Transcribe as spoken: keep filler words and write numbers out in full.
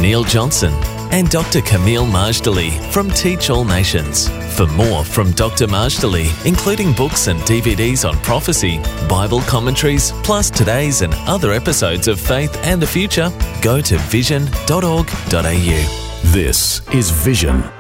Neil Johnson and Doctor Camille Majdali from Teach All Nations. For more from Doctor Majdali, including books and D V Ds on prophecy, Bible commentaries, plus today's and other episodes of Faith and the Future, go to vision dot org dot a u. This is Vision